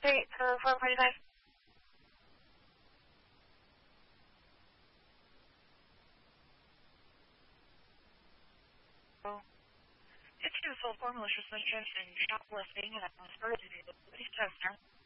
Hey, 445. Oh. It's your full formula suspension and shoplifting and atmospheric. Please test her.